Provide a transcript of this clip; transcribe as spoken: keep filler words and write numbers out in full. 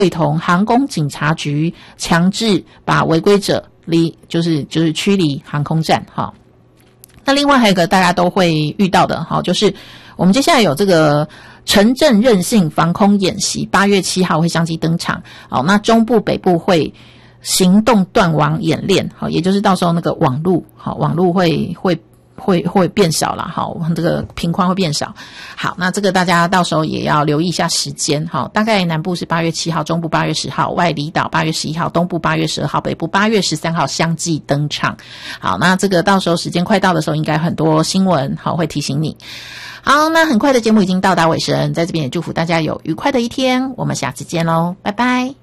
会同航空警察局强制把违规者离，就是就是驱离航空站哈。那另外还有一个大家都会遇到的哈，就是我们接下来有这个城镇韧性防空演习，八月七号会相继登场。好，那中部北部会行动断网演练，好，也就是到时候那个网路，好，网路会会会会变少了，好，这个频宽会变少。好，那这个大家到时候也要留意一下时间，好，大概南部是八月七号，中部八月十号，外离岛八月十一号，东部八月十二号，北部八月十三号相继登场。好，那这个到时候时间快到的时候，应该很多新闻好会提醒你。好，那很快的节目已经到达尾声，在这边也祝福大家有愉快的一天，我们下次见喽，拜拜。